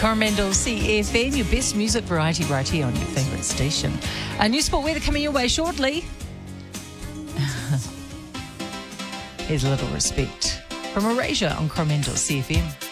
Coromandel CFM, your best music variety right here on your favourite station. New sport weather coming your way shortly. Here's a little respect from Erasure on Coromandel CFM.